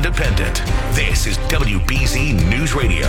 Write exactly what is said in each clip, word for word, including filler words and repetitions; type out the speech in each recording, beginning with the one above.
independent. This is W B Z News Radio.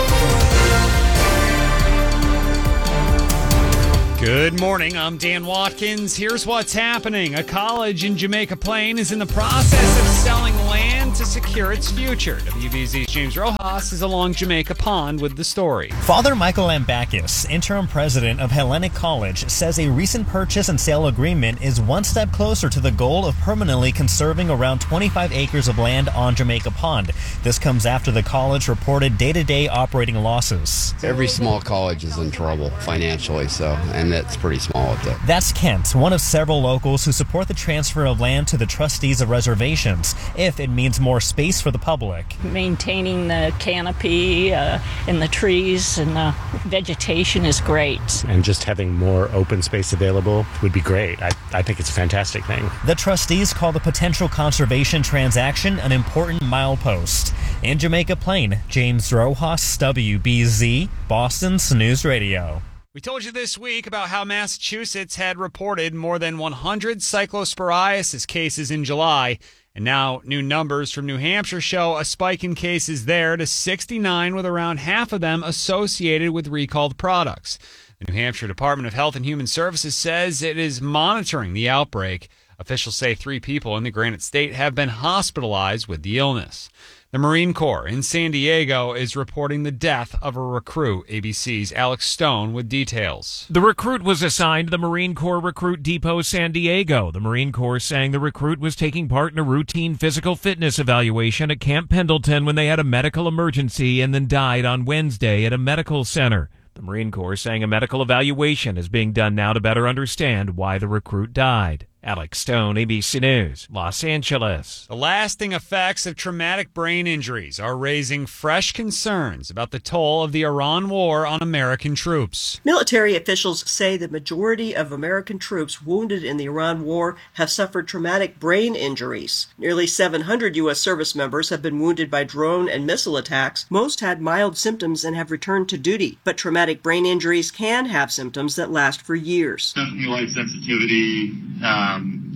Good morning, I'm Dan Watkins. Here's what's happening. A college in Jamaica Plain is in the process of selling land to secure its future. W B Z's James Rojas is along Jamaica Pond with the story. Father Michael Lambakis, interim president of Hellenic College, says a recent purchase and sale agreement is one step closer to the goal of permanently conserving around twenty-five acres of land on Jamaica Pond. This comes after the college reported day-to-day operating losses. Every small college is in trouble financially, so, and that's pretty small at that. That's Kent, one of several locals who support the transfer of land to the trustees of reservations, if it means more space for the public. Maintaining the canopy uh, and the trees and the vegetation is great. And just having more open space available would be great. I, I think it's a fantastic thing. The trustees call the potential conservation transaction an important milepost. In Jamaica Plain, James Rojas, W B Z, Boston's News Radio. We told you this week about how Massachusetts had reported more than one hundred cyclosporiasis cases in July. And now new numbers from New Hampshire show a spike in cases there to sixty-nine, with around half of them associated with recalled products. The New Hampshire Department of Health and Human Services says it is monitoring the outbreak. Officials say three people in the Granite State have been hospitalized with the illness. The Marine Corps in San Diego is reporting the death of a recruit. A B C's Alex Stone with details. The recruit was assigned the Marine Corps Recruit Depot San Diego. The Marine Corps saying the recruit was taking part in a routine physical fitness evaluation at Camp Pendleton when they had a medical emergency and then died on Wednesday at a medical center. The Marine Corps saying a medical evaluation is being done now to better understand why the recruit died. Alex Stone, A B C News, Los Angeles. The lasting effects of traumatic brain injuries are raising fresh concerns about the toll of the Iran war on American troops. Military officials say the majority of American troops wounded in the Iran war have suffered traumatic brain injuries. Nearly seven hundred U S service members have been wounded by drone and missile attacks. Most had mild symptoms and have returned to duty, but traumatic brain injuries can have symptoms that last for years. Definitely light sensitivity, um,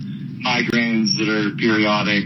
migraines that are periodic,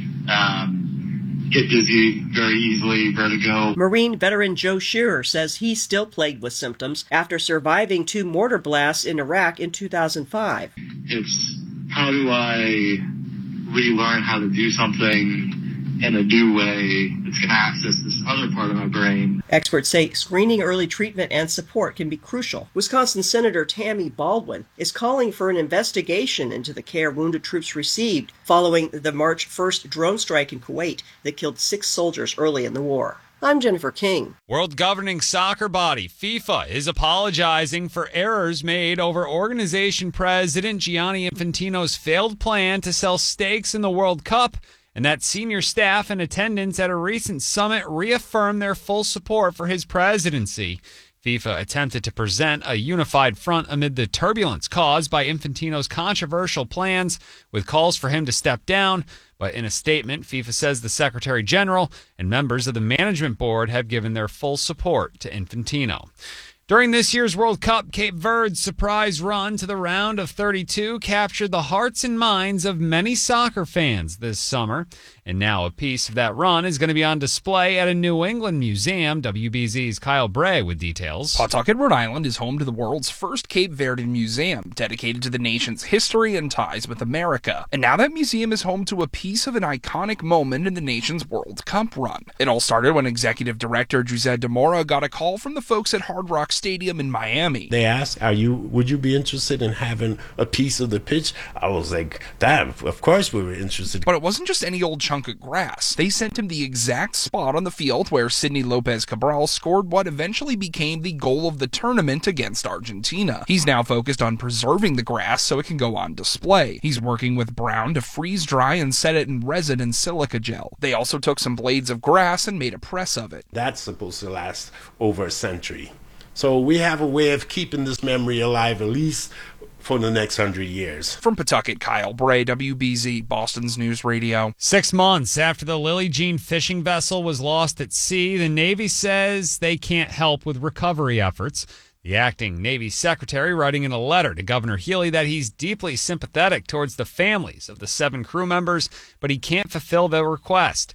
um, get dizzy very easily, vertigo. Marine veteran Joe Shearer says he's still plagued with symptoms after surviving two mortar blasts in Iraq in two thousand five. It's how do I relearn how to do something in a new way that's going to access this other part of my brain. Experts say screening, early treatment, and support can be crucial. Wisconsin Senator Tammy Baldwin is calling for an investigation into the care wounded troops received following the March first drone strike in Kuwait that killed six soldiers early in the war. I'm Jennifer King. World governing soccer body FIFA is apologizing for errors made over organization president Gianni Infantino's failed plan to sell stakes in the World Cup, and that senior staff in attendance at a recent summit reaffirmed their full support for his presidency. FIFA attempted to present a unified front amid the turbulence caused by Infantino's controversial plans, with calls for him to step down. But in a statement, FIFA says the Secretary General and members of the management board have given their full support to Infantino. During this year's World Cup, Cape Verde's surprise run to the round of thirty-two captured the hearts and minds of many soccer fans this summer. And now a piece of that run is going to be on display at a New England museum. W B Z's Kyle Bray with details. Pawtucket, Rhode Island is home to the world's first Cape Verdean museum, dedicated to the nation's history and ties with America. And now that museum is home to a piece of an iconic moment in the nation's World Cup run. It all started when Executive Director José de Mora got a call from the folks at Hard Rock Stadium in Miami. They asked, "Are you? Would you be interested in having a piece of the pitch?" I was like, "That, of course we were interested." But it wasn't just any old chunk of grass. They sent him the exact spot on the field where Sidney Lopez Cabral scored what eventually became the goal of the tournament against Argentina. He's now focused on preserving the grass so it can go on display. He's working with Brown to freeze dry and set it in resin and silica gel. They also took some blades of grass and made a press of it. That's supposed to last over a century. So we have a way of keeping this memory alive, at least for the next hundred years. From Pawtucket, Kyle Bray, W B Z, Boston's News Radio. Six months after the Lily Jean fishing vessel was lost at sea, the Navy says they can't help with recovery efforts. The acting Navy secretary writing in a letter to Governor Healy that he's deeply sympathetic towards the families of the seven crew members, but he can't fulfill their request.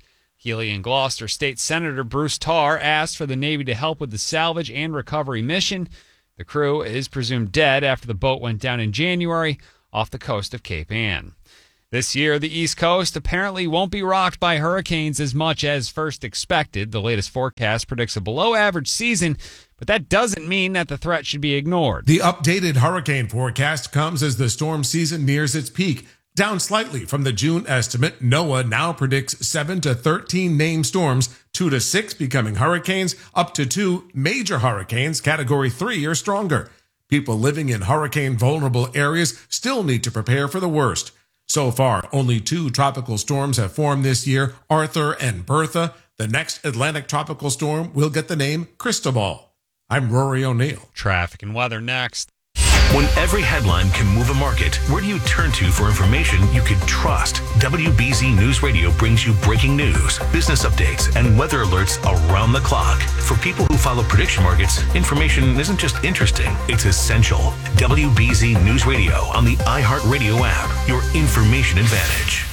Healy and Gloucester State Senator Bruce Tarr asked for the Navy to help with the salvage and recovery mission. The crew is presumed dead after the boat went down in January off the coast of Cape Ann. This year, the East Coast apparently won't be rocked by hurricanes as much as first expected. The latest forecast predicts a below-average season, but that doesn't mean that the threat should be ignored. The updated hurricane forecast comes as the storm season nears its peak. Down slightly from the June estimate, NOAA now predicts seven to thirteen named storms, two to six becoming hurricanes, up to two major hurricanes, category three or stronger. People living in hurricane-vulnerable areas still need to prepare for the worst. So far, only two tropical storms have formed this year, Arthur and Bertha. The next Atlantic tropical storm will get the name Cristobal. I'm Rory O'Neill. Traffic and weather next. When every headline can move a market, where do you turn to for information you can trust? W B Z News Radio brings you breaking news, business updates, and weather alerts around the clock. For people who follow prediction markets, information isn't just interesting, it's essential. W B Z News Radio on the iHeartRadio app, your information advantage.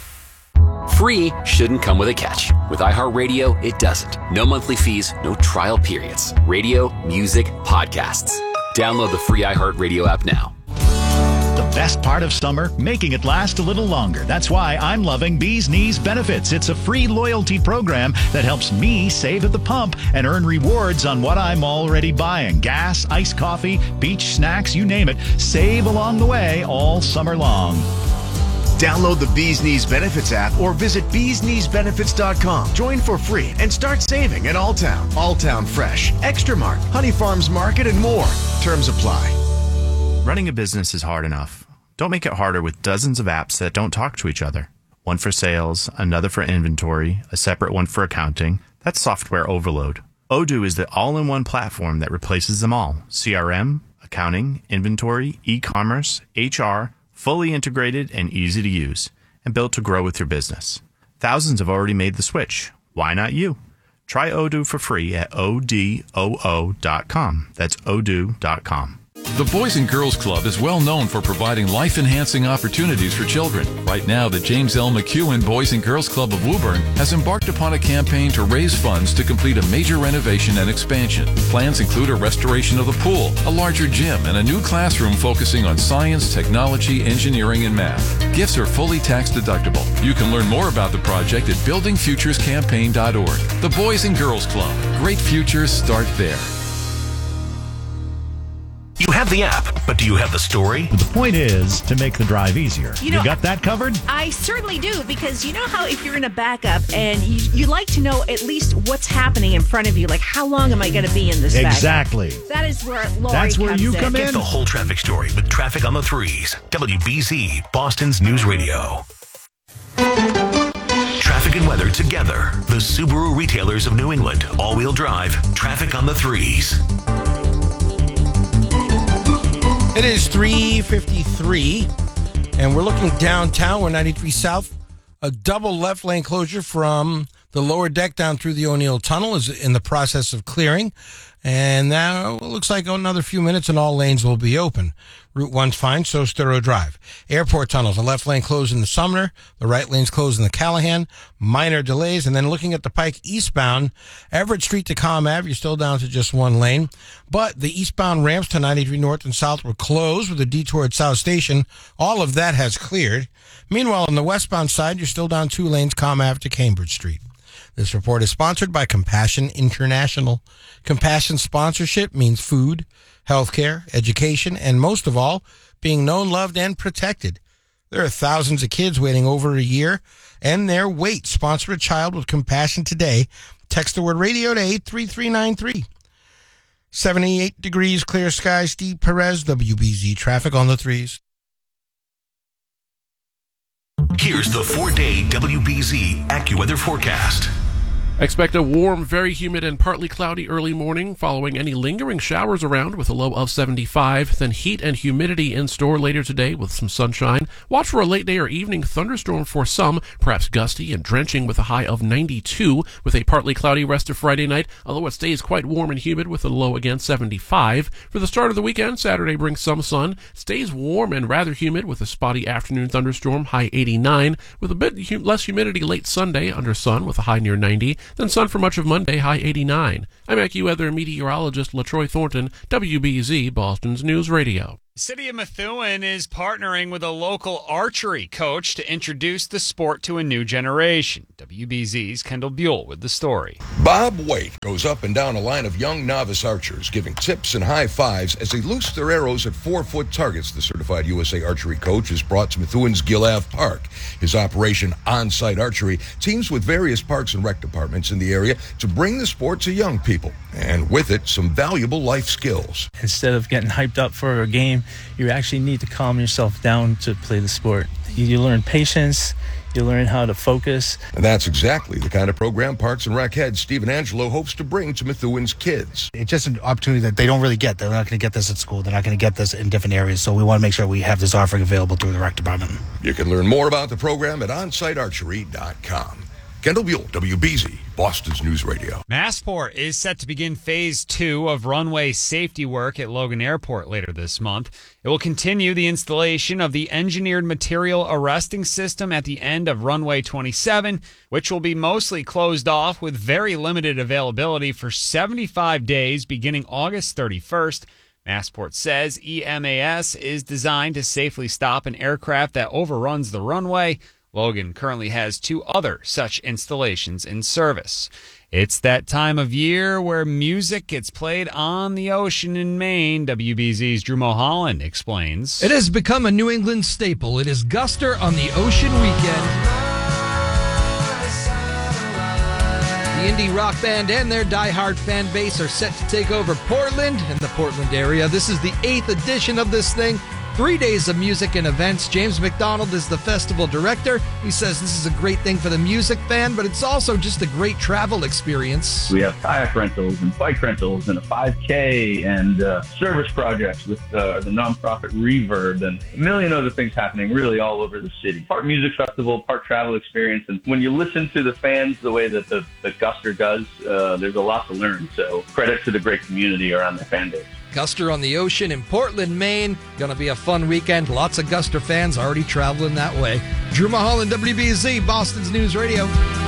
Free shouldn't come with a catch. With iHeartRadio, it doesn't. No monthly fees, no trial periods. Radio, music, podcasts. Download the free iHeartRadio app now. The best part of summer, making it last a little longer. That's why I'm loving Bee's Knees Benefits. It's a free loyalty program that helps me save at the pump and earn rewards on what I'm already buying. Gas, iced coffee, beach snacks, you name it. Save along the way all summer long. Download the Bee's Knees Benefits app or visit bees knees benefits dot com. Join for free and start saving at Alltown, Alltown Fresh, Extra Mart, Honey Farms Market, and more. Terms apply. Running a business is hard enough. Don't make it harder with dozens of apps that don't talk to each other. One for sales, another for inventory, a separate one for accounting. That's software overload. Odoo is the all-in-one platform that replaces them all. C R M, accounting, inventory, e-commerce, H R, fully integrated and easy to use, and built to grow with your business. Thousands have already made the switch. Why not you? Try Odoo for free at O D O O dot com. That's odoo dot com. The Boys and Girls Club is well known for providing life-enhancing opportunities for children. Right now, the James L. McEwen Boys and Girls Club of Woburn has embarked upon a campaign to raise funds to complete a major renovation and expansion. Plans include a restoration of the pool, a larger gym, and a new classroom focusing on science, technology, engineering, and math. Gifts are fully tax deductible. You can learn more about the project at building futures campaign dot org. The Boys and Girls Club. Great futures start there. You have the app, but do you have the story? The point is to make the drive easier. You know, you got that covered? I certainly do, because you know how if you're in a backup and you, you like to know at least what's happening in front of you, like how long am I going to be in this exactly. backup? That is where Lori That's where comes you in. come in. Get the whole traffic story with Traffic on the Threes. W B Z, Boston's News Radio. Traffic and weather together. The Subaru retailers of New England. All-wheel drive. Traffic on the Threes. It is three fifty-three, and we're looking downtown. We're ninety-three South. A double left lane closure from the lower deck down through the O'Neill Tunnel is in the process of clearing. And now it looks like another few minutes and all lanes will be open. Route one's fine, so Sturrow Drive. Airport tunnels, the left lane closed in the Sumner, the right lane's closed in the Callahan. Minor delays, and then looking at the Pike eastbound, Everett Street to Comm Ave, you're still down to just one lane. But the eastbound ramps to ninety-three North and South were closed with a detour at South Station. All of that has cleared. Meanwhile, on the westbound side, you're still down two lanes, Comm Ave to Cambridge Street. This report is sponsored by Compassion International. Compassion sponsorship means food, healthcare, education, and most of all, being known, loved, and protected. There are thousands of kids waiting over a year and their wait. Sponsor a child with compassion today. Text the word radio to eight three three nine three. seventy-eight degrees, clear skies. Steve Perez, W B Z Traffic on the Threes. Here's the four-day W B Z AccuWeather forecast. Expect a warm, very humid, and partly cloudy early morning, following any lingering showers around with a low of seventy-five. Then heat and humidity in store later today with some sunshine. Watch for a late day or evening thunderstorm for some, perhaps gusty and drenching with a high of ninety-two, with a partly cloudy rest of Friday night, although it stays quite warm and humid with a low again seventy-five. For the start of the weekend, Saturday brings some sun, stays warm and rather humid with a spotty afternoon thunderstorm, high eighty-nine, with a bit hum- less humidity late Sunday, under sun with a high near ninety. Then sun for much of Monday, high eighty-nine. I'm AccuWeather meteorologist LaTroy Thornton, W B Z, Boston's News Radio. The city of Methuen is partnering with a local archery coach to introduce the sport to a new generation. W B Z's Kendall Buell with the story. Bob Waite goes up and down a line of young novice archers, giving tips and high fives as they loose their arrows at four-foot targets. The certified U S A archery coach is brought to Methuen's Gill Ave Park. His operation, On-Site Archery, teams with various parks and rec departments in the area to bring the sport to young people, and with it, some valuable life skills. Instead of getting hyped up for a game, you actually need to calm yourself down to play the sport. You, you learn patience, you learn how to focus. And that's exactly the kind of program Parks and Rec head Stephen Angelo hopes to bring to Methuen's kids. It's just an opportunity that they don't really get. They're not going to get this at school. They're not going to get this in different areas. So we want to make sure we have this offering available through the rec department. You can learn more about the program at on site archery dot com. Kendall Buell, W B Z, Boston's News Radio. Massport is set to begin phase two of runway safety work at Logan Airport later this month. It will continue the installation of the engineered material arresting system at the end of runway twenty-seven, which will be mostly closed off with very limited availability for seventy-five days beginning August thirty-first. Massport says E M A S is designed to safely stop an aircraft that overruns the runway. Logan currently has two other such installations in service. It's that time of year where music gets played on the ocean in Maine. W B Z's Drew Mulholland explains. It has become a New England staple. It is Guster on the Ocean Weekend. The indie rock band and their diehard fan base are set to take over Portland and the Portland area. This is the eighth edition of this thing. Three days of music and events. James McDonald is the festival director. He says this is a great thing for the music fan, but it's also just a great travel experience. We have kayak rentals and bike rentals and a five K and uh, service projects with uh, the nonprofit Reverb and a million other things happening really all over the city. Part music festival, part travel experience. And when you listen to the fans the way that the, the Guster does, uh, there's a lot to learn. So credit to the great community around the fan base. Guster on the Ocean in Portland, Maine. Going to be a fun weekend. Lots of Guster fans already traveling that way. Drew Mulholland, W B Z, Boston's News Radio.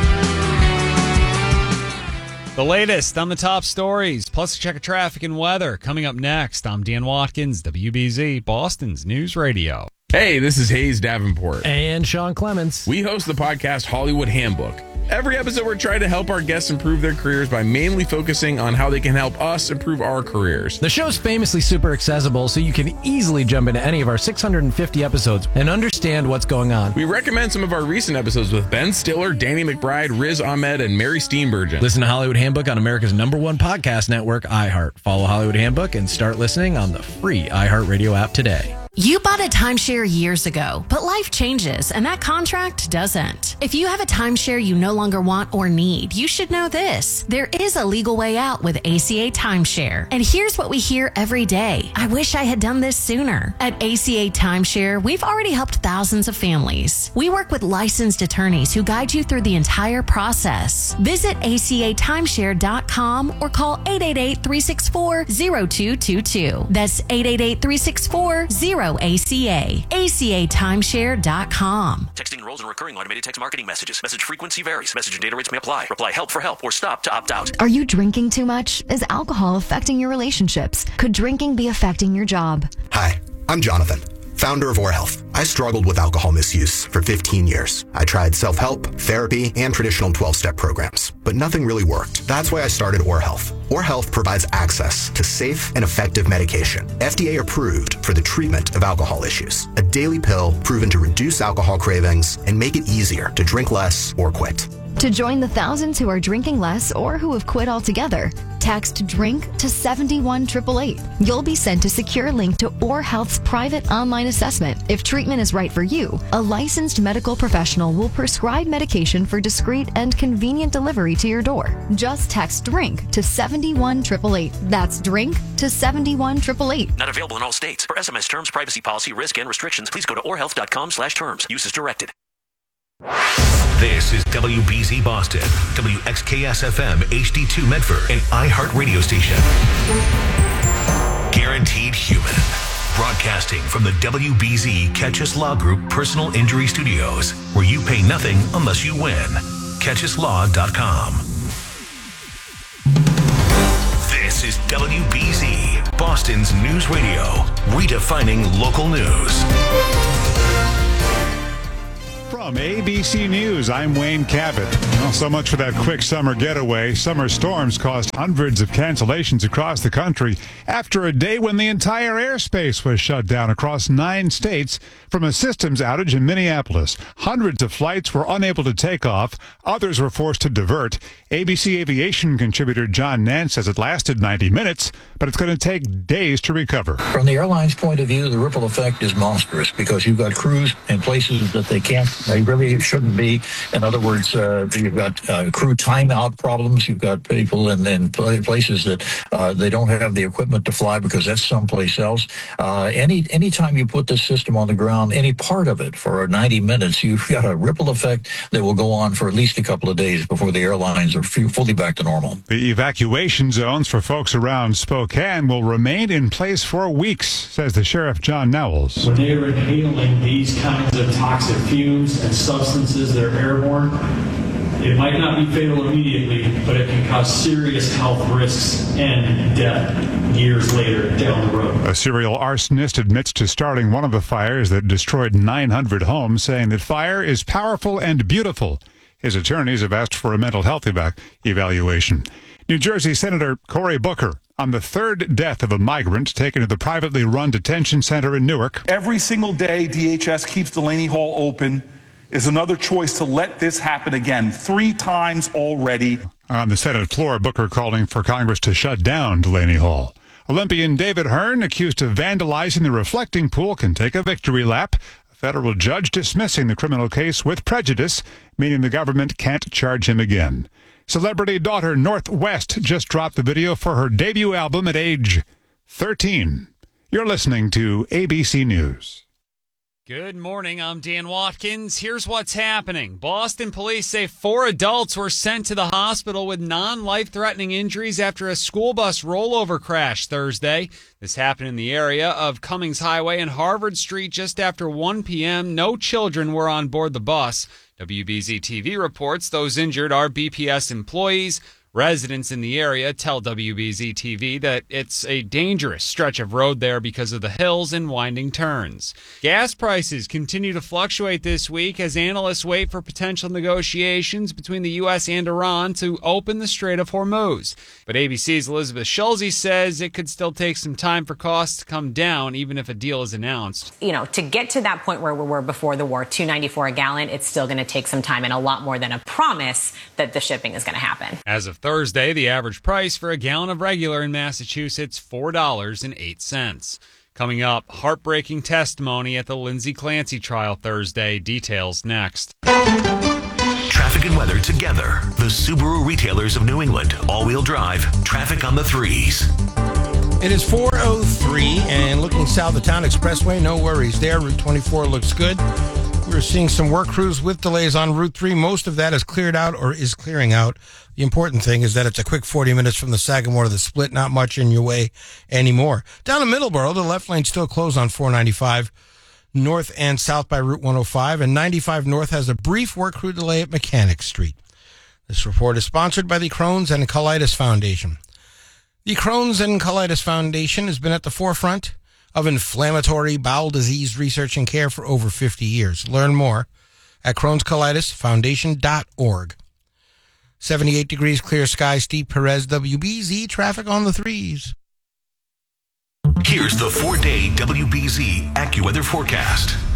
The latest on the top stories, plus a check of traffic and weather. Coming up next, I'm Dan Watkins, W B Z, Boston's News Radio. Hey, this is Hayes Davenport. And Sean Clements. We host the podcast Hollywood Handbook. Every episode, we're trying to help our guests improve their careers by mainly focusing on how they can help us improve our careers. The show's famously super accessible, so you can easily jump into any of our six hundred fifty episodes and understand what's going on. We recommend some of our recent episodes with Ben Stiller, Danny McBride, Riz Ahmed, and Mary Steenburgen. Listen to Hollywood Handbook on America's number one podcast network, iHeart. Follow Hollywood Handbook and start listening on the free iHeartRadio app today. You bought a timeshare years ago, but life changes and that contract doesn't. If you have a timeshare you no longer want or need, you should know this. There is a legal way out with A C A Timeshare. And here's what we hear every day. I wish I had done this sooner. At A C A Timeshare, we've already helped thousands of families. We work with licensed attorneys who guide you through the entire process. Visit A C A timeshare dot com or call eight eight eight, three six four, zero two two two. That's eight eight eight, three six four, zero A C A. A C A timeshare dot com. Texting enrolls in recurring automated text marketing messages. Message frequency varies. Message and data rates may apply. Reply help for help or stop to opt out. Are you drinking too much? Is alcohol affecting your relationships? Could drinking be affecting your job? Hi, I'm Jonathan, founder of Or Health. I struggled with alcohol misuse for fifteen years. I tried self-help, therapy, and traditional twelve-step programs, but nothing really worked. That's why I started Or Health. Or Health provides access to safe and effective medication, F D A approved for the treatment of alcohol issues. A daily pill proven to reduce alcohol cravings and make it easier to drink less or quit. To join the thousands who are drinking less or who have quit altogether, text Text DRINK to seven one eight eight eight. You'll be sent a secure link to OrHealth's private online assessment. If treatment is right for you, a licensed medical professional will prescribe medication for discreet and convenient delivery to your door. Just text DRINK to seven one eight eight eight. That's DRINK to seven one eight eight eight. Not available in all states. For S M S terms, privacy policy, risk, and restrictions, please go to orhealth.com slash terms. Use as directed. This is W B Z Boston, W X K S F M H D two Medford, and iHeart Radio Station. Guaranteed Human. Broadcasting from the W B Z Catchus Law Group Personal Injury Studios, where you pay nothing unless you win. catchus law dot com. This is W B Z, Boston's news radio, redefining local news. From A B C News, I'm Wayne Cabot. Well, so much for that quick summer getaway. Summer storms caused hundreds of cancellations across the country after a day when the entire airspace was shut down across nine states from a systems outage in Minneapolis. Hundreds of flights were unable to take off. Others were forced to divert. A B C Aviation contributor John Nance says it lasted ninety minutes, but it's going to take days to recover. From the airline's point of view, the ripple effect is monstrous because you've got crews in places that they can't, they really shouldn't be. In other words, uh, you've got uh, crew timeout problems. You've got people in, in places that uh, they don't have the equipment to fly because that's someplace else. Uh, any anytime you put this system on the ground, any part of it for ninety minutes, you've got a ripple effect that will go on for at least a couple of days before the airlines are fully back to normal. The evacuation zones for folks around Spokane will remain in place for weeks, says the Sheriff John Nowles. When they are inhaling these kinds of toxic fumes and substances that are airborne, it might not be fatal immediately, but it can cause serious health risks and death years later down the road. A serial arsonist admits to starting one of the fires that destroyed nine hundred homes, saying that fire is powerful and beautiful. His attorneys have asked for a mental health evac- evaluation. New Jersey Senator Cory Booker on the third death of a migrant taken to the privately run detention center in Newark. Every single day D H S keeps Delaney Hall open is another choice to let this happen again, three times already. On the Senate floor, Booker calling for Congress to shut down Delaney Hall. Olympian David Hearn, accused of vandalizing the reflecting pool, can take a victory lap. A federal judge dismissing the criminal case with prejudice, meaning the government can't charge him again. Celebrity daughter North West just dropped the video for her debut album at age thirteen. You're listening to A B C News. Good morning, I'm Dan Watkins. Here's what's happening. Boston police say four adults were sent to the hospital with non-life-threatening injuries after a school bus rollover crash Thursday. This happened in the area of Cummings Highway and Harvard Street just after one p.m. No children were on board the bus. W B Z T V reports those injured are B P S employees. Residents in the area tell W B Z T V that it's a dangerous stretch of road there because of the hills and winding turns. Gas prices continue to fluctuate this week as analysts wait for potential negotiations between the U S and Iran to open the Strait of Hormuz. But A B C's Elizabeth Schulze says it could still take some time for costs to come down, even if a deal is announced. You know, to get to that point where we were before the war, two ninety-four a gallon, it's still going to take some time and a lot more than a promise that the shipping is going to happen. As of Thursday, the average price for a gallon of regular in Massachusetts, four dollars and eight cents. Coming up, heartbreaking testimony at the Lindsay Clancy trial Thursday. Details next. Traffic and weather together. The Subaru retailers of New England. All-wheel drive. Traffic on the threes. It is four oh three and looking south of town expressway, no worries there. Route twenty-four looks good. We're seeing some work crews with delays on Route three. Most of that is cleared out or is clearing out. The important thing is that it's a quick forty minutes from the Sagamore to the Split, not much in your way anymore. Down in Middleborough, the left lane still closed on four ninety-five north and south by Route one oh five, and ninety-five north has a brief work crew delay at Mechanic Street. This report is sponsored by the Crohn's and Colitis Foundation. The Crohn's and Colitis Foundation has been at the forefront of inflammatory bowel disease research and care for over fifty years. Learn more at crohns colitis foundation dot org. seventy-eight degrees, clear skies, Steve Perez, W B Z, traffic on the threes. Here's the four-day W B Z AccuWeather forecast.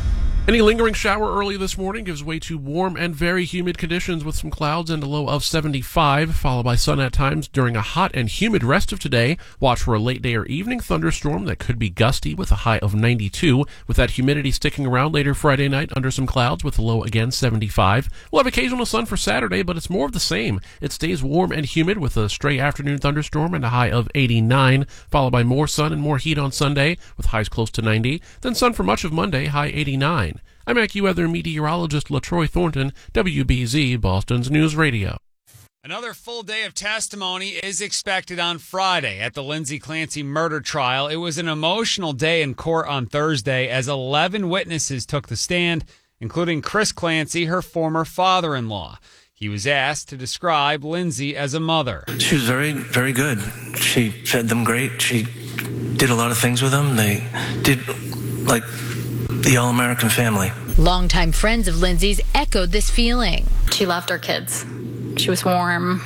Any lingering shower early this morning gives way to warm and very humid conditions with some clouds and a low of seventy-five, followed by sun at times during a hot and humid rest of today. Watch for a late day or evening thunderstorm that could be gusty with a high of ninety-two, with that humidity sticking around later Friday night under some clouds with a low again seventy-five. We'll have occasional sun for Saturday, but it's more of the same. It stays warm and humid with a stray afternoon thunderstorm and a high of eighty-nine, followed by more sun and more heat on Sunday with highs close to ninety, then sun for much of Monday, high eighty-nine. I'm AccuWeather meteorologist LaTroy Thornton, W B Z, Boston's News Radio. Another full day of testimony is expected on Friday at the Lindsay Clancy murder trial. It was an emotional day in court on Thursday as eleven witnesses took the stand, including Chris Clancy, her former father-in-law. He was asked to describe Lindsay as a mother. She was very, very good. She fed them great. She did a lot of things with them. They did, like, the all-American family. Longtime friends of Lindsay's echoed this feeling. She loved her kids. She was warm,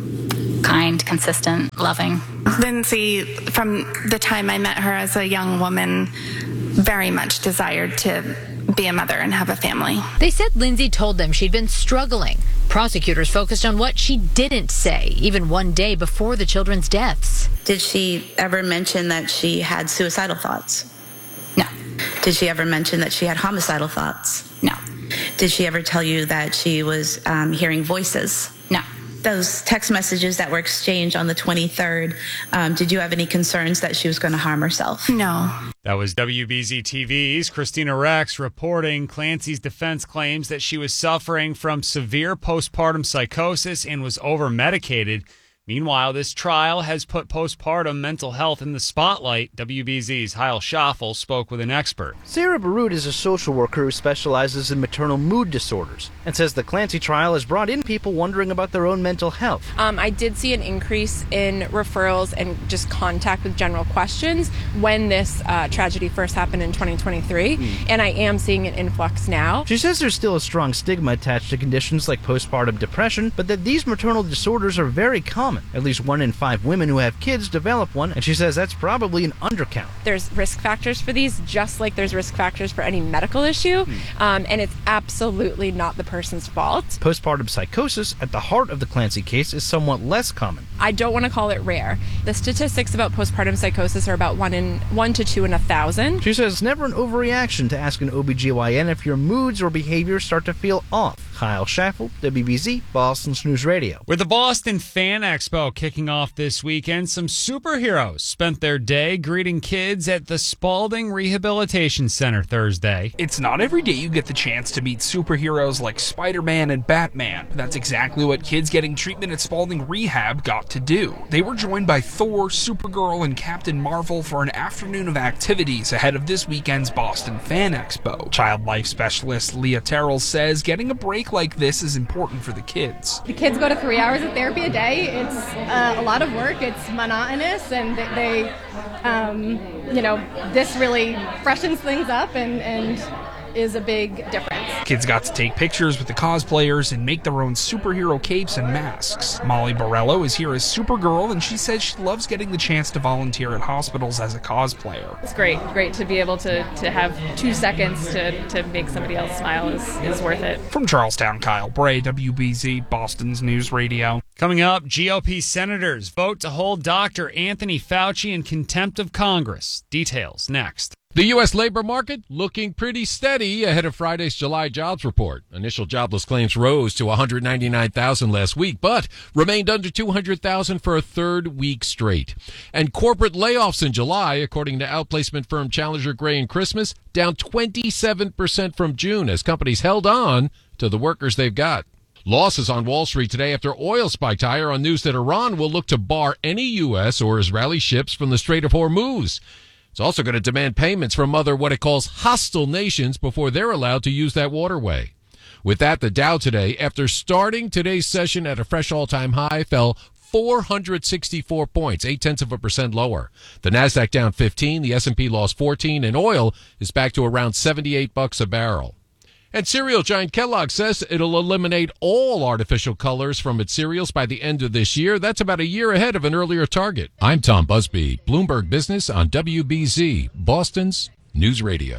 kind, consistent, loving. Lindsay, from the time I met her as a young woman, very much desired to be a mother and have a family. They said Lindsay told them she'd been struggling. Prosecutors focused on what she didn't say, even one day before the children's deaths. Did she ever mention that she had suicidal thoughts? No. Did she ever mention that she had homicidal thoughts? No. Did she ever tell you that she was um, hearing voices? No. Those text messages that were exchanged on the twenty-third, um, did you have any concerns that she was going to harm herself? No. That was W B Z T V's Christina Rex reporting. Clancy's defense claims that she was suffering from severe postpartum psychosis and was over-medicated. Meanwhile, this trial has put postpartum mental health in the spotlight. W B Z's Heil Schaffel spoke with an expert. Sarah Barut is a social worker who specializes in maternal mood disorders and says the Clancy trial has brought in people wondering about their own mental health. Um, I did see an increase in referrals and just contact with general questions when this uh, tragedy first happened in twenty twenty-three, mm. and I am seeing an influx now. She says there's still a strong stigma attached to conditions like postpartum depression, but that these maternal disorders are very common. At least one in five women who have kids develop one, and she says that's probably an undercount. There's risk factors for these, just like there's risk factors for any medical issue, hmm. um, and it's absolutely not the person's fault. Postpartum psychosis, at the heart of the Clancy case, is somewhat less common. I don't want to call it rare. The statistics about postpartum psychosis are about one in one to two in a thousand. She says it's never an overreaction to ask an O B G Y N if your moods or behaviors start to feel off. Kyle Schaffel, W B Z, Boston's News Radio. With the Boston Fan Expo kicking off this weekend, some superheroes spent their day greeting kids at the Spalding Rehabilitation Center Thursday. It's not every day you get the chance to meet superheroes like Spider-Man and Batman. That's exactly what kids getting treatment at Spalding Rehab got to do. They were joined by Thor, Supergirl, and Captain Marvel for an afternoon of activities ahead of this weekend's Boston Fan Expo. Child life specialist Leah Terrell says getting a break like this is important for the kids. The kids go to three hours of therapy a day. It's uh, a lot of work. It's monotonous, and they, they um, you know, this really freshens things up and, and is a big difference. Kids got to take pictures with the cosplayers and make their own superhero capes and masks. Molly Borello is here as Supergirl, and she says she loves getting the chance to volunteer at hospitals as a cosplayer. It's great, great to be able to, to have two seconds to, to make somebody else smile is, is worth it. From Charlestown, Kyle Bray, W B Z, Boston's News Radio. Coming up, G O P senators vote to hold Doctor Anthony Fauci in contempt of Congress. Details next. The U S labor market looking pretty steady ahead of Friday's July jobs report. Initial jobless claims rose to one hundred ninety-nine thousand last week, but remained under two hundred thousand for a third week straight. And corporate layoffs in July, according to outplacement firm Challenger Gray and Christmas, down twenty-seven percent from June as companies held on to the workers they've got. Losses on Wall Street today after oil spiked higher on news that Iran will look to bar any U S or Israeli ships from the Strait of Hormuz. It's also going to demand payments from other what it calls hostile nations before they're allowed to use that waterway. With that, the Dow today, after starting today's session at a fresh all-time high, fell four hundred sixty-four points, eight-tenths of a percent lower. The Nasdaq down fifteen, the S and P lost fourteen, and oil is back to around seventy-eight bucks a barrel. And cereal giant Kellogg says it'll eliminate all artificial colors from its cereals by the end of this year. That's about a year ahead of an earlier target. I'm Tom Busby, Bloomberg Business on W B Z, Boston's News Radio.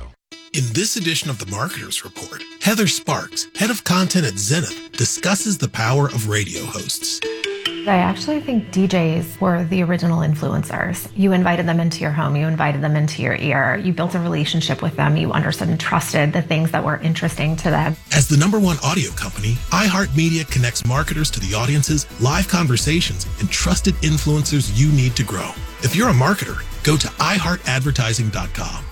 In this edition of the Marketers Report, Heather Sparks, head of content at Zenith, discusses the power of radio hosts. I actually think D Js were the original influencers. You invited them into your home, you invited them into your ear, you built a relationship with them, you understood and trusted the things that were interesting to them. As the number one audio company, iHeartMedia connects marketers to the audiences, live conversations, and trusted influencers you need to grow. If you're a marketer, go to i heart advertising dot com.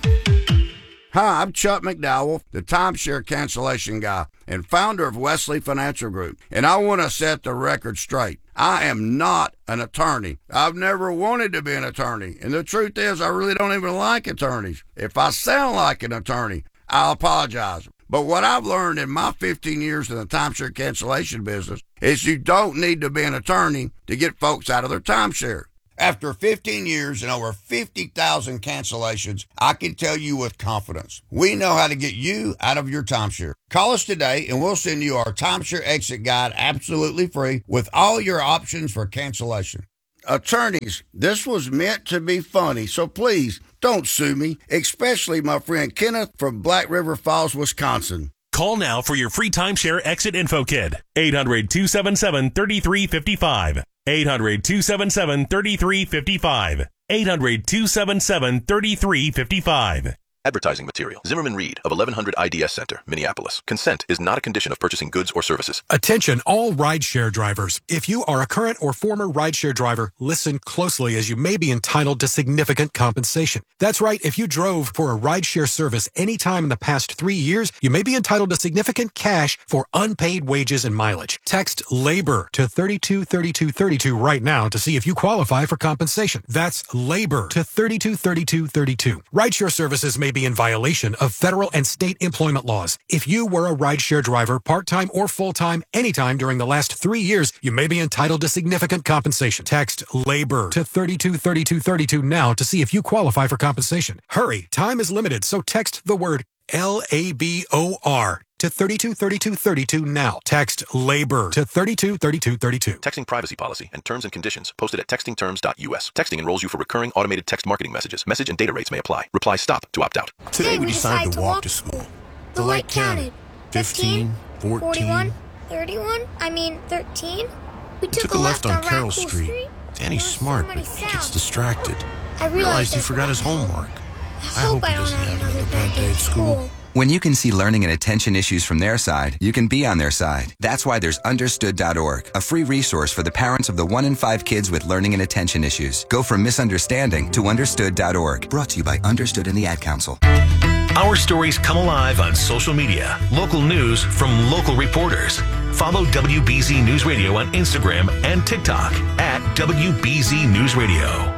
Hi, I'm Chuck McDowell, the timeshare cancellation guy and founder of Wesley Financial Group, and I want to set the record straight. I am not an attorney. I've never wanted to be an attorney, and the truth is I really don't even like attorneys. If I sound like an attorney, I'll apologize. But what I've learned in my fifteen years in the timeshare cancellation business is you don't need to be an attorney to get folks out of their timeshare. After fifteen years and over fifty thousand cancellations, I can tell you with confidence, we know how to get you out of your timeshare. Call us today and we'll send you our timeshare exit guide absolutely free with all your options for cancellation. Attorneys, this was meant to be funny, so please don't sue me, especially my friend Kenneth from Black River Falls, Wisconsin. Call now for your free timeshare exit info kit. eight hundred, two seven seven, three three five five. eight hundred, two seven seven, three three five five. eight hundred, two seven seven, three three five five. Advertising material. Zimmerman Reed of eleven hundred I D S Center, Minneapolis. Consent is not a condition of purchasing goods or services. Attention all rideshare drivers. If you are a current or former rideshare driver, listen closely as you may be entitled to significant compensation. That's right. If you drove for a rideshare service any time in the past three years, you may be entitled to significant cash for unpaid wages and mileage. Text LABOR to thirty-two thirty-two thirty-two right now to see if you qualify for compensation. That's LABOR to thirty-two thirty-two thirty-two. Rideshare services may be in violation of federal and state employment laws. If you were a rideshare driver, part-time or full-time, anytime during the last three years, you may be entitled to significant compensation. Text LABOR to thirty-two thirty-two thirty-two now to see if you qualify for compensation. Hurry, time is limited, so text the word L A B O R to thirty-two thirty-two thirty-two now. Text LABOR to thirty-two thirty-two thirty-two. Texting privacy policy and terms and conditions posted at texting terms dot U S. Texting enrolls you for recurring automated text marketing messages. Message and data rates may apply. Reply STOP to opt out. Today we decided to walk to school. The light counted. fifteen, fourteen, thirty-one, I mean thirteen. We took, took a left on Carroll Street. Danny's smart, but he gets distracted. I realized he forgot his homework. I hope he doesn't have another bad day at school. When you can see learning and attention issues from their side, you can be on their side. That's why there's understood dot org, a free resource for the parents of the one in five kids with learning and attention issues. Go from misunderstanding to understood dot org. Brought to you by Understood and the Ad Council. Our stories come alive on social media. Local news from local reporters. Follow W B Z News Radio on Instagram and TikTok at W B Z News Radio.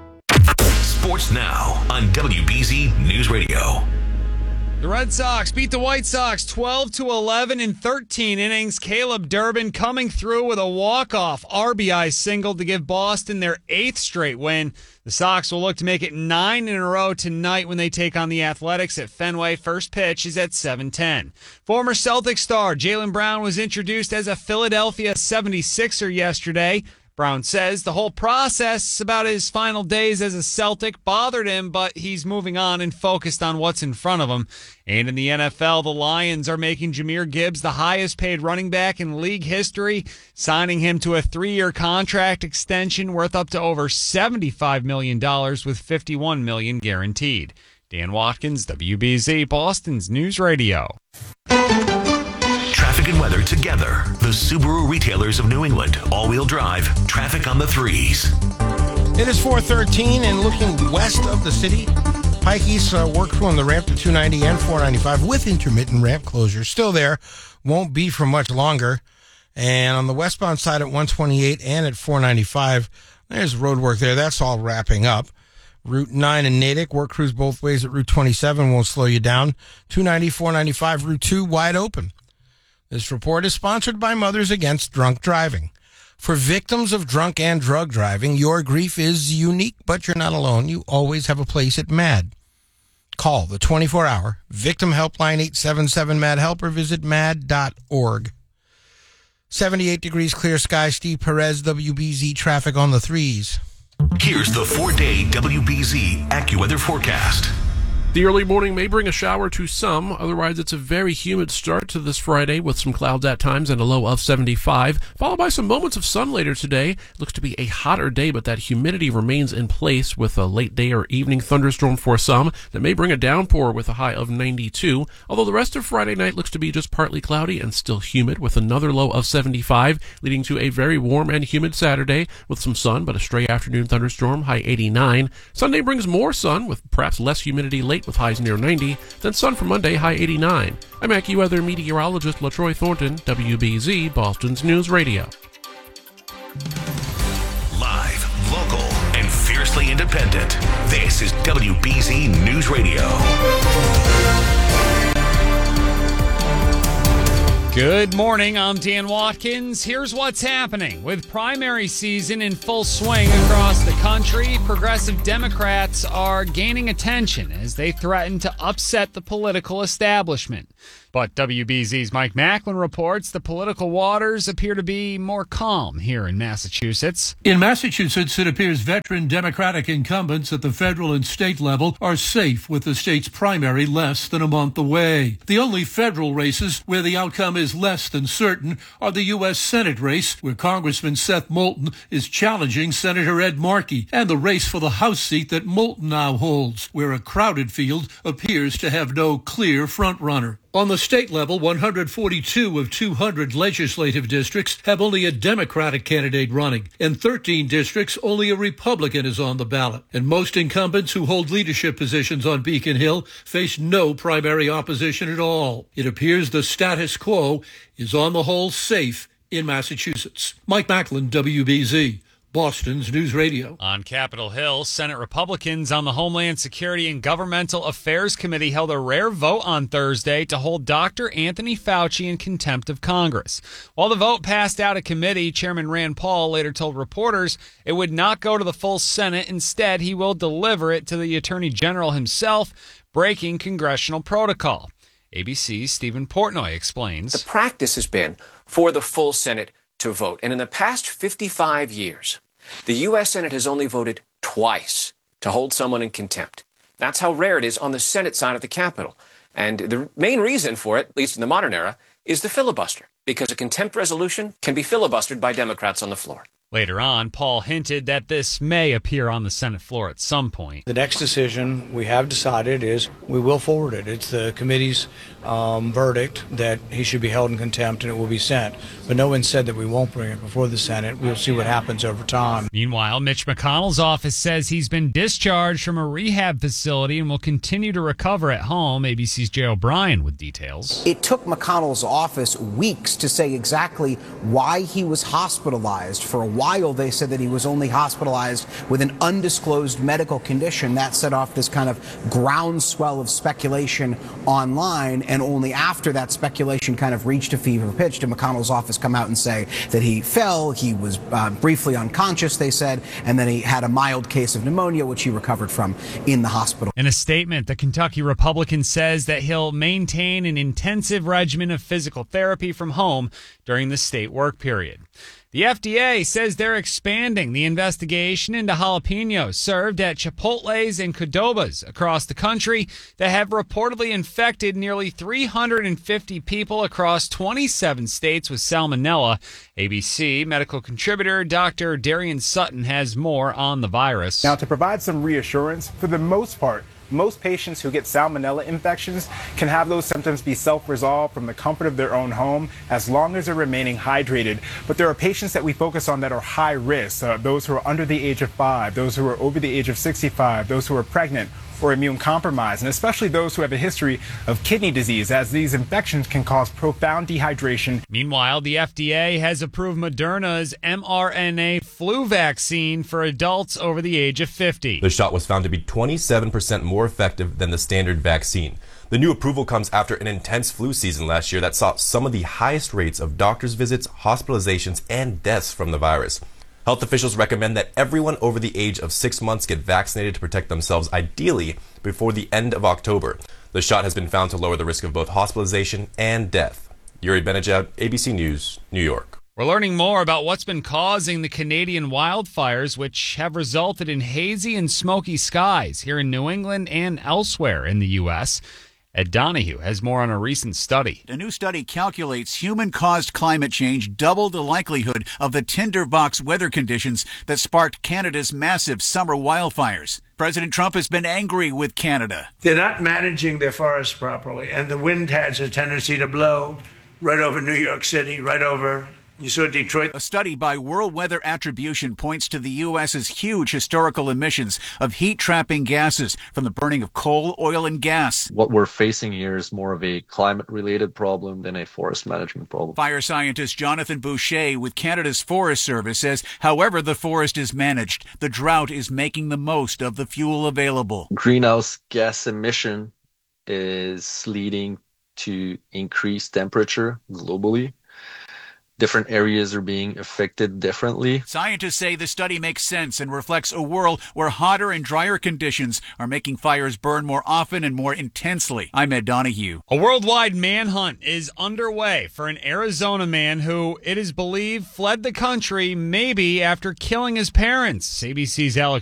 Sports now on W B Z News Radio. The Red Sox beat the White Sox twelve to eleven in thirteen innings. Caleb Durbin coming through with a walk-off R B I single to give Boston their eighth straight win. The Sox will look to make it nine in a row tonight when they take on the Athletics at Fenway. First pitch is at seven ten. Former Celtics star Jaylen Brown was introduced as a Philadelphia seventy-sixer yesterday. Brown says the whole process about his final days as a Celtic bothered him, but he's moving on and focused on what's in front of him. And in the N F L, the Lions are making Jahmyr Gibbs the highest paid running back in league history, signing him to a three-year contract extension worth up to over seventy-five million dollars with fifty-one million dollars guaranteed. Dan Watkins, W B Z, Boston's News Radio. Traffic and weather together. The Subaru retailers of New England. All-wheel drive. Traffic on the threes. It is four thirteen and looking west of the city. Pike East uh, work crew on the ramp to two ninety and four ninety-five with intermittent ramp closures. Still there. Won't be for much longer. And on the westbound side at one twenty-eight and at four ninety-five, there's road work there. That's all wrapping up. Route nine and Natick, work crews both ways at Route twenty-seven won't slow you down. two ninety, four ninety-five, Route two wide open. This report is sponsored by Mothers Against Drunk Driving. For victims of drunk and drug driving, your grief is unique, but you're not alone. You always have a place at MAD. Call the twenty-four hour Victim Helpline eight seven seven MAD HELP or visit mad dot org. seventy-eight degrees clear sky. Steve Perez, W B Z traffic on the threes. Here's the four-day W B Z AccuWeather forecast. The early morning may bring a shower to some. Otherwise, it's a very humid start to this Friday with some clouds at times and a low of seventy-five, followed by some moments of sun later today. It looks to be a hotter day, but that humidity remains in place with a late day or evening thunderstorm for some that may bring a downpour with a high of ninety-two, although the rest of Friday night looks to be just partly cloudy and still humid with another low of seventy-five, leading to a very warm and humid Saturday with some sun, but a stray afternoon thunderstorm, high eighty-nine. Sunday brings more sun with perhaps less humidity late with highs near ninety, then sun for Monday, high eighty-nine. I'm AccuWeather meteorologist LaTroy Thornton, W B Z, Boston's News Radio. Live, local, and fiercely independent. This is W B Z News Radio. Good morning, I'm Dan Watkins. Here's what's happening. With primary season in full swing across the country, progressive Democrats are gaining attention as they threaten to upset the political establishment. But W B Z's Mike Macklin reports the political waters appear to be more calm here in Massachusetts. In Massachusetts, it appears veteran Democratic incumbents at the federal and state level are safe with the state's primary less than a month away. The only federal races where the outcome is less than certain are the U S Senate race, where Congressman Seth Moulton is challenging Senator Ed Markey, and the race for the House seat that Moulton now holds, where a crowded field appears to have no clear frontrunner. On the state level, one hundred forty-two of two hundred legislative districts have only a Democratic candidate running. In thirteen districts, only a Republican is on the ballot. And most incumbents who hold leadership positions on Beacon Hill face no primary opposition at all. It appears the status quo is on the whole safe in Massachusetts. Mike Macklin, W B Z. Boston's News Radio. On Capitol Hill, Senate Republicans on the Homeland Security and Governmental Affairs Committee held a rare vote on Thursday to hold Doctor Anthony Fauci in contempt of Congress. While the vote passed out of committee, Chairman Rand Paul later told reporters it would not go to the full Senate. Instead, he will deliver it to the Attorney General himself, breaking congressional protocol. A B C's Stephen Portnoy explains. The practice has been for the full Senate to vote. And in the past fifty-five years, the U S Senate has only voted twice to hold someone in contempt. That's how rare it is on the Senate side of the Capitol. And the main reason for it, at least in the modern era, is the filibuster, because a contempt resolution can be filibustered by Democrats on the floor. Later on, Paul hinted that this may appear on the Senate floor at some point. The next decision we have decided is we will forward it. It's the committee's um, verdict that he should be held in contempt and it will be sent. But no one said that we won't bring it before the Senate. We'll see what happens over time. Meanwhile, Mitch McConnell's office says he's been discharged from a rehab facility and will continue to recover at home. A B C's Jay O'Brien with details. It took McConnell's office weeks to say exactly why he was hospitalized. For a while, they said that he was only hospitalized with an undisclosed medical condition. That set off this kind of groundswell of speculation online, and only after that speculation kind of reached a fever pitch did McConnell's office come out and say that he fell, he was uh, briefly unconscious, they said, and then he had a mild case of pneumonia, which he recovered from in the hospital. In a statement, the Kentucky Republican says that he'll maintain an intensive regimen of physical therapy from home during the state work period. The F D A says they're expanding the investigation into jalapenos served at Chipotle's and Qdoba's across the country that have reportedly infected nearly three hundred fifty people across twenty-seven states with salmonella. A B C medical contributor Doctor Darian Sutton has more on the virus. Now, to provide some reassurance, for the most part, most patients who get salmonella infections can have those symptoms be self-resolved from the comfort of their own home as long as they're remaining hydrated. But there are patients that we focus on that are high risk, uh, those who are under the age of five, those who are over the age of sixty-five, those who are pregnant or immune compromised, and especially those who have a history of kidney disease, as these infections can cause profound dehydration. Meanwhile, the F D A has approved Moderna's mRNA flu vaccine for adults over the age of fifty. The shot was found to be twenty-seven percent more effective than the standard vaccine. The new approval comes after an intense flu season last year that saw some of the highest rates of doctor's visits, hospitalizations, and deaths from the virus. Health officials recommend that everyone over the age of six months get vaccinated to protect themselves, ideally before the end of October. The shot has been found to lower the risk of both hospitalization and death. Yuri Benajad, A B C News, New York. We're learning more about what's been causing the Canadian wildfires, which have resulted in hazy and smoky skies here in New England and elsewhere in the U S Ed Donahue has more on a recent study. A new study calculates human-caused climate change doubled the likelihood of the tinderbox weather conditions that sparked Canada's massive summer wildfires. President Trump has been angry with Canada. They're not managing their forests properly, and the wind has a tendency to blow right over New York City, right over, you saw Detroit. A study by World Weather Attribution points to the U S's huge historical emissions of heat-trapping gases from the burning of coal, oil, and gas. What we're facing here is more of a climate-related problem than a forest management problem. Fire scientist Jonathan Boucher with Canada's Forest Service says, however the forest is managed, the drought is making the most of the fuel available. Greenhouse gas emission is leading to increased temperature globally. Different areas are being affected differently. Scientists say the study makes sense and reflects a world where hotter and drier conditions are making fires burn more often and more intensely. I'm Ed Donahue. A worldwide manhunt is underway for an Arizona man who, it is believed, fled the country maybe after killing his parents. A B C's Alex